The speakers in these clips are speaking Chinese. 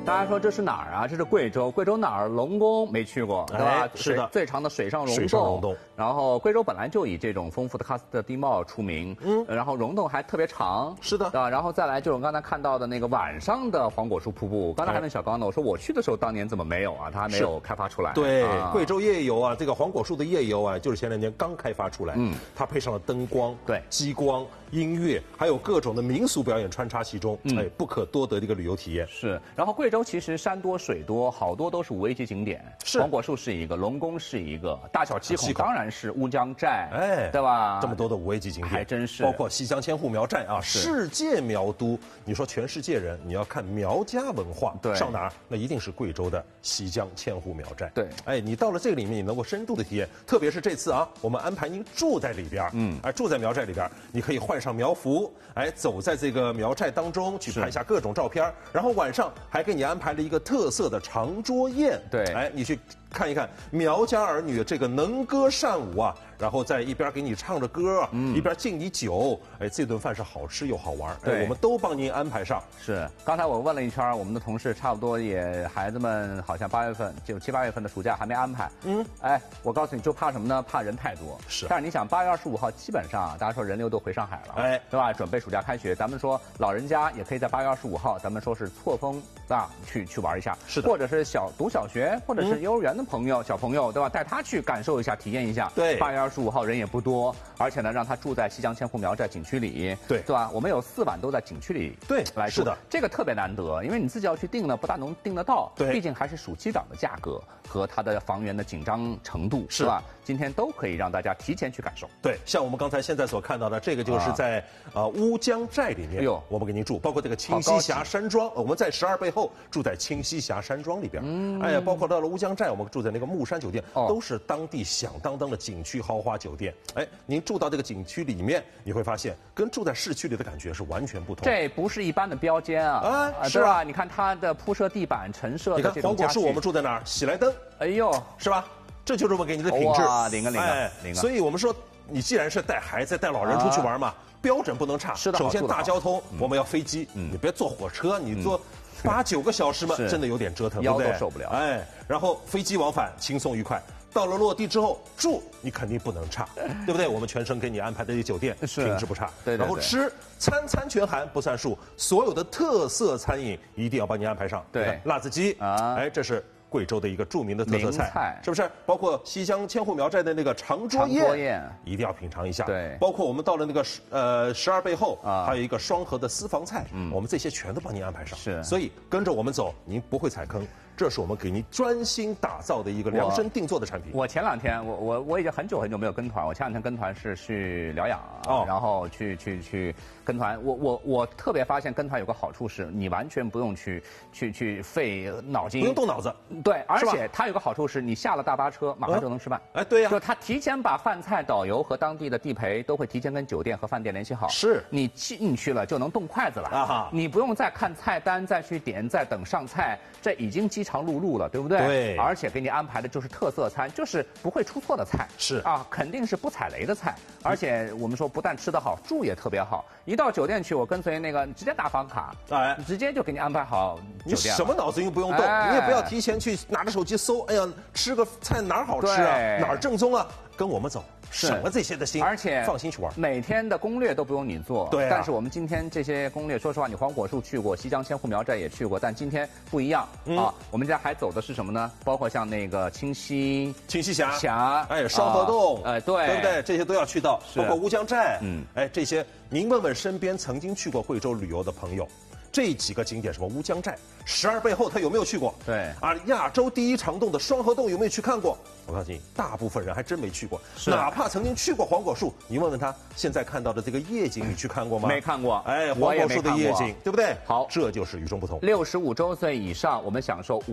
大家说这是哪儿啊？这是贵州，贵州哪儿？龙宫没去过，对吧？ 是的， 最长的水上溶洞。 水上溶洞。 然后贵州本来就以这种丰富的喀斯特地貌出名，然后溶洞还特别长， 是的， 对吧？然后再来就是我们刚才看到的那个晚上的黄果树瀑布。刚才还问小刚呢，我说我去的时候当年怎么没有啊？它还没有开发出来。 对，贵州夜游啊，这个黄果树的夜游啊，就是前2年刚开发出来，它配上了灯光、 对， 激光、音乐，还有各种的民俗表演穿插其中，不可多得的一个旅游体验。 是，然后贵州其实山多水多，好多都是5A级景点，黄果树是一个，龙宫是一个，大小七孔当然是乌江寨，对吧？ 这么多的5A级景点， 还真是， 包括西江千户苗寨啊，世界苗都。你说全世界人你要看苗家文化， 对， 上哪儿？那一定是贵州的西江千户苗寨。 对， 你到了这个里面，你能够深度的体验，特别是这次啊，我们安排您住在里边，住在苗寨里边，你可以换上苗服，走在这个苗寨当中去拍下各种照片，然后晚上还给你安排了一个特色的长桌宴， 对， 你去看一看苗家儿女这个能歌善舞啊，然后在一边给你唱着歌，一边敬你酒，这顿饭是好吃又好玩，我们都帮您安排上。 是，刚才我问了一圈，我们的同事差不多也孩子们好像8月份就7、8月份的暑假还没安排，我告诉你就怕什么呢？怕人太多。 是， 但是你想8月25号基本上大家说人流都回上海了，对吧？准备暑假开学，咱们说老人家也可以在8月25号，咱们说是错峰啊去玩一下， 是的， 或者是读小学或者是幼儿园的小朋友，对吧？带他去感受一下，体验一下。 对 ，8月25号人也不多，而且呢，让他住在西江千户苗寨景区里，对吧？我们有4晚都在景区里，来住。 是的， 这个特别难得，因为你自己要去订呢，不大能订得到。 对， 毕竟还是暑期档的价格和它的房源的紧张程度，是吧？今天都可以让大家提前去感受。 对，像我们刚才现在所看到的，这个就是在乌江寨里面，我们给您住，包括这个清溪峡山庄，我们在12背后住在清溪峡山庄里边，包括到了乌江寨，我们住在那个木山酒店，都是当地响当当的景区豪华酒店。您住到这个景区里面，你会发现跟住在市区里的感觉是完全不同。 这不是一般的标间啊， 是吧？你看它的铺设地板、陈设的这种家具， 你看黄果树我们住在哪儿？喜来登，是吧？这就是我给你的品质。 哇，领个。 所以我们说，你既然是带孩子、带老人出去玩嘛，标准不能差。 是的， 首先大交通我们要飞机，你别坐火车，你坐8、9个小时嘛，真的有点折腾， 腰都受不了。 然后飞机往返轻松愉快。到了落地之后住，你肯定不能差，对不对？我们全程给你安排的这酒店品质不差， 对。 然后吃餐全含不算数，所有的特色餐饮一定要帮你安排上。 对， 辣子鸡这是贵州的一个著名的特色菜，是不是？包括西江千户苗寨的那个长桌宴，一定要品尝一下。 对， 包括我们到了那个12背后，还有一个双河的私房菜，我们这些全都帮您安排上。 是， 所以跟着我们走，您不会踩坑。这是我们给您专心打造的一个量身定做的产品。 我前2天，我已经很久没有跟团，我前2天跟团是去疗养，然后去跟团。我特别发现跟团有个好处是，你完全不用去费脑筋， 不用动脑子。 对，而且它有个好处是，你下了大巴车马上就能吃饭。 对呀， 就他提前把饭菜、导游和当地的地陪都会提前跟酒店和饭店联系好。 是， 你进去了就能动筷子了你不用再看菜单、再去点、再等上菜，这已经饥肠辘辘了，对不对？ 对， 而且给你安排的就是特色餐，就是不会出错的菜。 是肯定是不踩雷的菜。而且我们说不但吃得好，住也特别好。一到酒店去，我跟随那个直接打房卡，直接就给你安排好酒店。 你什么脑子用不用动？你也不要提前去拿着手机搜，吃个菜哪儿好吃啊，哪儿正宗啊？跟我们走。省了这些的心， 而且放心去玩。 每天的攻略都不用你做，但是我们今天这些攻略，说实话，你黄果树去过，西江千户苗寨也去过，但今天不一样我们家还走的是什么呢？包括像那个清溪峡， 双河洞， 对不对？这些都要去到，包括乌江寨，这些您问问身边曾经去过贵州旅游的朋友。这几个景点，什么乌江寨、12背后，他有没有去过？ 对亚洲第一长洞的双河洞有没有去看过？我告诉你，大部分人还真没去过。哪怕曾经去过黄果树，你问问他，现在看到的这个夜景，你去看过吗？ 没看过。 黄果树的夜景，对不对？ 好， 这就是与众不同。 65周岁以上，我们享受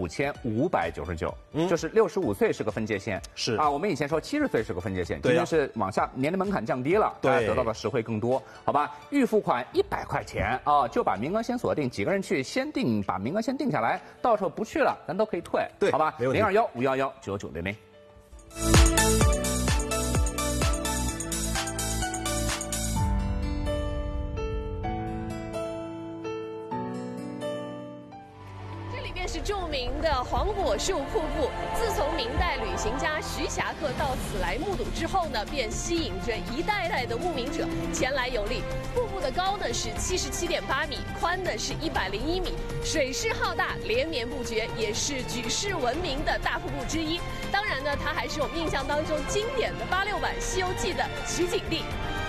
5599，就是65岁是个分界线。 是我们以前说70岁是个分界线，今天是往下年龄门槛降低了，大家得到的实惠更多，好吧？预付款100块钱就把名额先锁定，几个人去先定，把名额先定下来，到时候不去了，咱都可以退， 对， 好吧？021-511-9900。 这里里便是著名的黄果树瀑布。自从明代旅行家徐霞客到此来目睹之后呢，便吸引着一代代的慕名者前来游历。瀑布的高呢是77.8米，宽呢是101米，水势浩大，连绵不绝，也是举世闻名的大瀑布之一。当然呢，它还是我们印象当中经典的86版《西游记》的取景地。